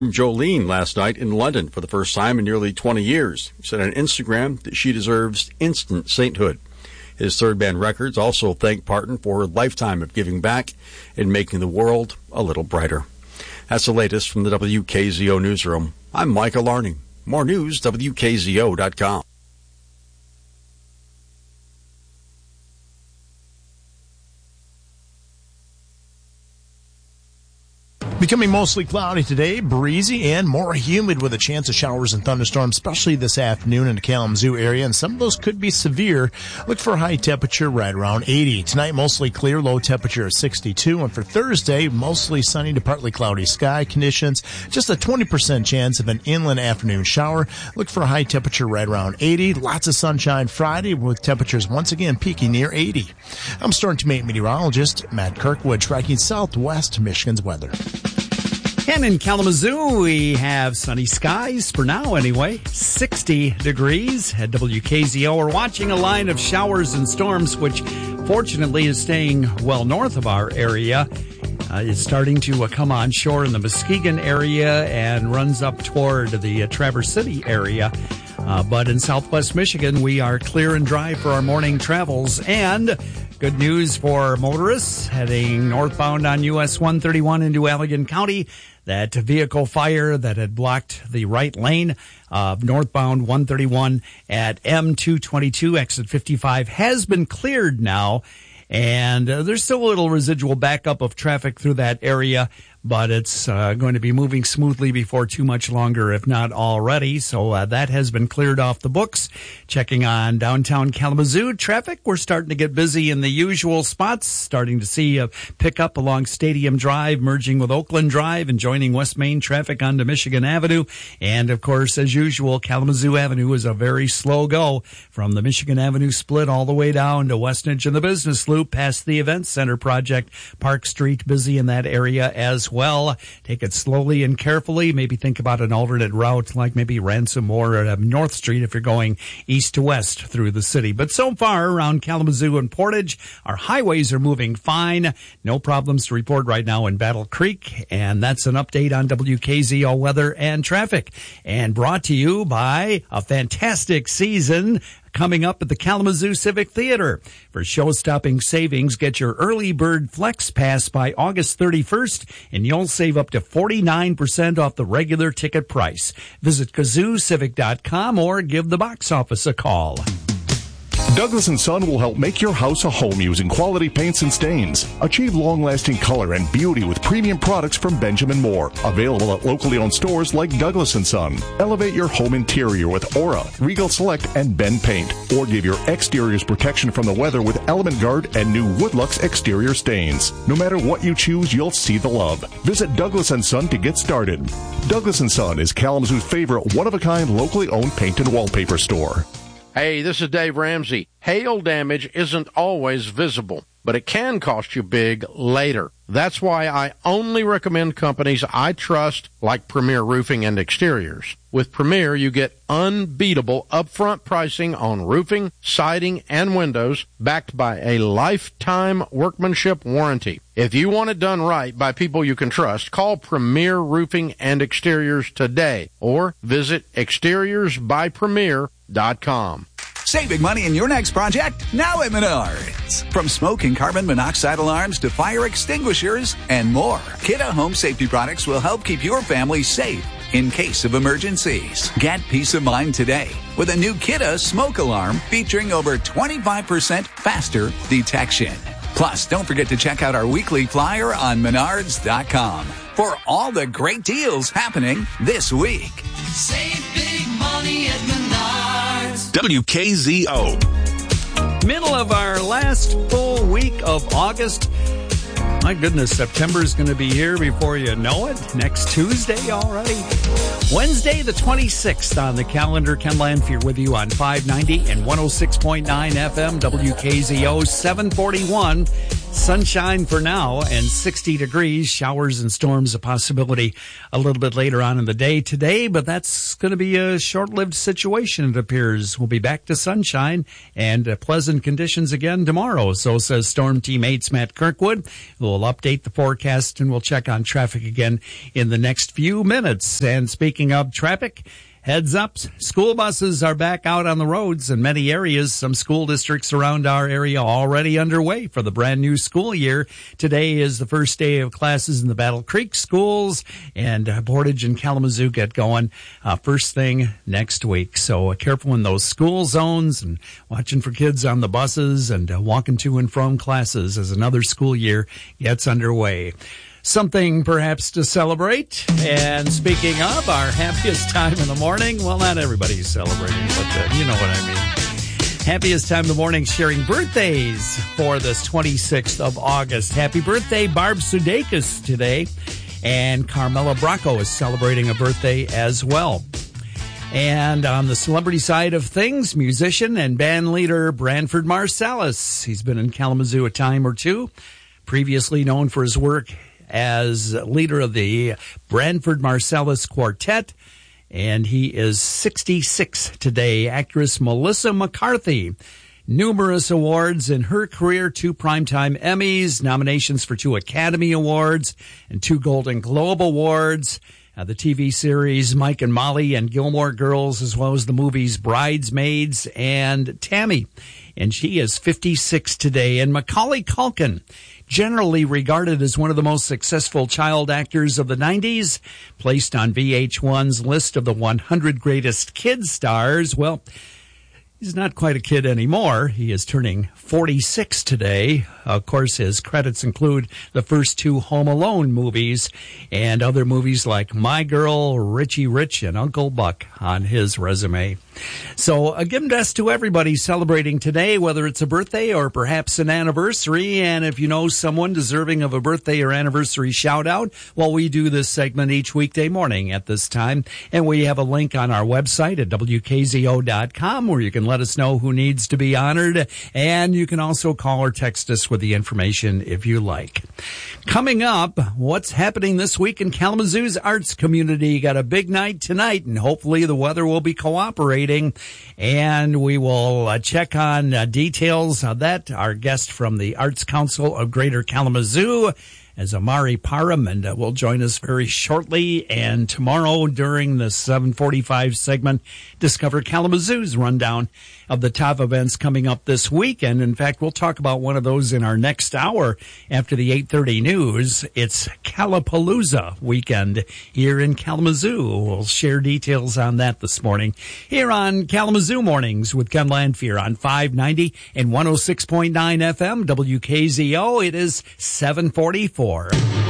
Jolene last night in London for the first time in nearly 20 years. He said on Instagram that she deserves instant sainthood. His third band Records also thanked Parton for her lifetime of giving back and making the world a little brighter. That's the latest from the WKZO newsroom. I'm Michael Larney. More news, WKZO.com. Becoming mostly cloudy today, breezy and more humid with a chance of showers and thunderstorms, especially this afternoon in the Kalamazoo area, and some of those could be severe. Look for a high temperature right around 80. Tonight, mostly clear, low temperature of 62. And for Thursday, mostly sunny to partly cloudy sky conditions. Just a 20% chance of an inland afternoon shower. Look for a high temperature right around 80. Lots of sunshine Friday with temperatures once again peaking near 80. I'm Storm Team 8 meteorologist Matt Kirkwood tracking southwest Michigan's weather. And in Kalamazoo, we have sunny skies for now anyway, 60 degrees at WKZO. We're watching a line of showers and storms, which fortunately is staying well north of our area. It's starting to come on shore in the Muskegon area and runs up toward the Traverse City area. But in southwest Michigan, we are clear and dry for our morning travels. And good news for motorists heading northbound on US 131 into Allegan County. That vehicle fire that had blocked the right lane of northbound 131 at M222 exit 55 has been cleared now. And there's still a little residual backup of traffic through that area, but it's going to be moving smoothly before too much longer, if not already. So that has been cleared off the books. Checking on downtown Kalamazoo traffic, we're starting to get busy in the usual spots, starting to see a pickup along Stadium Drive, merging with Oakland Drive and joining West Main traffic onto Michigan Avenue. And, of course, as usual, Kalamazoo Avenue is a very slow go from the Michigan Avenue split all the way down to Westnedge and the Business Loop past the Event Center project. Park Street busy in that area as well. Take it slowly and carefully. Maybe think about an alternate route like maybe Ransom or North Street if you're going east to west through the city. But so far around Kalamazoo and Portage, our highways are moving fine. No problems to report right now in Battle Creek. And that's an update on WKZO weather and traffic. And brought to you by a fantastic season coming up at the Kalamazoo Civic Theater. For show-stopping savings, get your early bird flex pass by August 31st, and you'll save up to 49% off the regular ticket price. Visit KazooCivic.com or give the box office a call. Douglas & Son will help make your house a home using quality paints and stains. Achieve long-lasting color and beauty with premium products from Benjamin Moore. Available at locally owned stores like Douglas & Son. Elevate your home interior with Aura, Regal Select, and Ben Paint. Or give your exteriors protection from the weather with Element Guard and new Woodlux exterior stains. No matter what you choose, you'll see the love. Visit Douglas & Son to get started. Douglas & Son is Kalamazoo's favorite one-of-a-kind locally owned paint and wallpaper store. Hey, this is Dave Ramsey. Hail damage isn't always visible, but it can cost you big later. That's why I only recommend companies I trust, like Premier Roofing and Exteriors. With Premier, you get unbeatable upfront pricing on roofing, siding, and windows, backed by a lifetime workmanship warranty. If you want it done right by people you can trust, call Premier Roofing and Exteriors today, or visit exteriorsbypremier.com. Save big money in your next project now at Menards. From smoke and carbon monoxide alarms to fire extinguishers and more, Kidde Home Safety products will help keep your family safe in case of emergencies. Get peace of mind today with a new Kidde smoke alarm featuring over 25% faster detection. Plus, don't forget to check out our weekly flyer on Menards.com for all the great deals happening this week. Save big money at Menards. WKZO. Middle of our last full week of August. My goodness, September is going to be here before you know it. Next Tuesday already. Wednesday the 26th on the calendar. Ken Lanfear with you on 590 and 106.9 FM WKZO 741. Sunshine for now and 60 degrees. Showers and storms a possibility a little bit later on in the day today, but that's going to be a short-lived situation, it appears. We'll be back to sunshine and pleasant conditions again tomorrow. So says Storm Team 8's Matt Kirkwood. We'll update the forecast and we'll check on traffic again in the next few minutes. And speaking of traffic, heads up, school buses are back out on the roads in many areas. Some school districts around our area already underway for the brand new school year. Today is the first day of classes in the Battle Creek schools, and Portage and Kalamazoo get going first thing next week. So careful in those school zones and watching for kids on the buses and walking to and from classes as another school year gets underway. Something perhaps to celebrate. And speaking of our happiest time in the morning, well, not everybody's celebrating, but you know what I mean. Happiest time in the morning, sharing birthdays for this 26th of August. Happy birthday, Barb Sudeikis today. And Carmela Bracco is celebrating a birthday as well. And on the celebrity side of things, musician and band leader Branford Marsalis. He's been in Kalamazoo a time or two, previously known for his work as leader of the Branford Marsalis Quartet, and he is 66 today. Actress Melissa McCarthy, numerous awards in her career, 2 Primetime Emmys, nominations for 2 Academy Awards, and 2 Golden Globe Awards. The TV series Mike and Molly and Gilmore Girls, as well as the movies Bridesmaids and Tammy. And she is 56 today. And Macaulay Culkin, generally regarded as one of the most successful child actors of the 90s, placed on VH1's list of the 100 greatest kid stars. Well, he's not quite a kid anymore. He is turning 46 today. Of course, his credits include the first 2 Home Alone movies and other movies like My Girl, Richie Rich, and Uncle Buck on his resume. So a given best to everybody celebrating today, whether it's a birthday or perhaps an anniversary. And if you know someone deserving of a birthday or anniversary shout out, well, we do this segment each weekday morning at this time. And we have a link on our website at WKZO.com where you can let us know who needs to be honored. And you can also call or text us with the information if you like. Coming up, what's happening this week in Kalamazoo's arts community? Got a big night tonight, and hopefully the weather will be cooperating. And we will check on details of that. Our guest from the Arts Council of Greater Kalamazoo as Amari Parham, and will join us very shortly. And tomorrow during the 7:45 segment, discover Kalamazoo's rundown of the top events coming up this weekend. In fact, we'll talk about one of those in our next hour after the 8:30 news. It's Kalapalooza weekend here in Kalamazoo. We'll share details on that this morning here on Kalamazoo Mornings with Ken Landfear on 590 and 106.9 FM WKZO. It is 7:44.